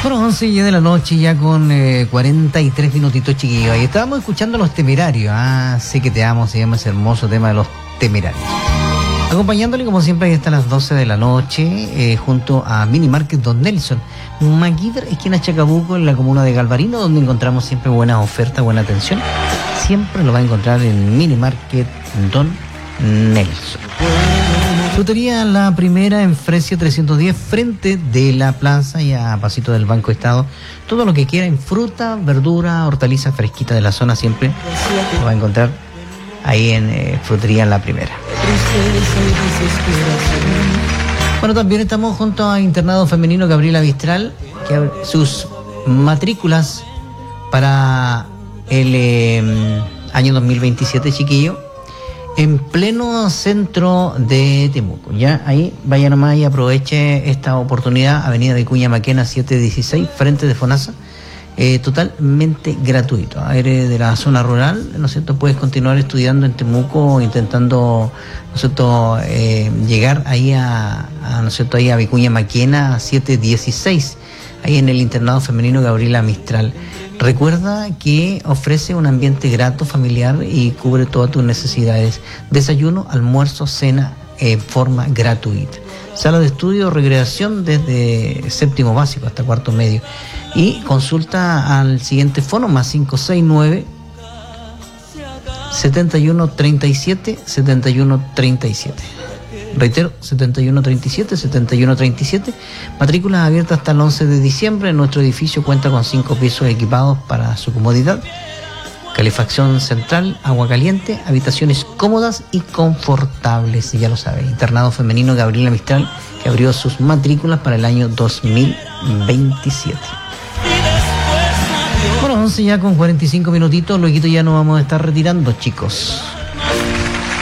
Bueno, 11 ya de la noche, ya con 43 minutitos, chiquillos. Ahí estábamos escuchando Los Temerarios. Ah, sé que te amo, se llama ese hermoso tema de Los Temerarios. Acompañándole, como siempre, ahí hasta las 12 de la noche, junto a Mini Market Don Nelson. Maquíver, esquina Chacabuco, en la comuna de Galvarino, donde encontramos siempre buenas ofertas, buena atención. Siempre lo va a encontrar en Mini Market Don Nelson. Frutería La Primera en Fresia 310, frente de la plaza y a pasito del Banco Estado. Todo lo que quiera en fruta, verdura, hortaliza fresquita de la zona, siempre lo va a encontrar ahí en Frutería La Primera. Bueno, también estamos junto a Internado Femenino Gabriela Mistral, que sus matrículas para el año 2027, chiquillo, en pleno centro de Temuco. Ya ahí vaya nomás y aproveche esta oportunidad. Avenida Vicuña Maquena 716, frente de FONASA, totalmente gratuito. Eres de la zona rural, ¿no es cierto? Puedes continuar estudiando en Temuco, intentando, ¿no es cierto?, llegar ahí ¿no es cierto?, ahí a Vicuña Maquena 716, ahí en el Internado Femenino Gabriela Mistral. Recuerda que ofrece un ambiente grato, familiar y cubre todas tus necesidades. Desayuno, almuerzo, cena en forma gratuita. Sala de estudio, recreación desde séptimo básico hasta cuarto medio. Y consulta al siguiente fono, más 569 7137 7137. Reitero, 7137. Matrículas abiertas hasta el 11 de diciembre. Nuestro edificio cuenta con 5 pisos equipados para su comodidad. Calefacción central, agua caliente, habitaciones cómodas y confortables. Y ya lo sabe, Internado Femenino Gabriela Mistral, que abrió sus matrículas para el año 2027. Bueno, 11 ya con 45 minutitos. Luego ya nos vamos a estar retirando, chicos.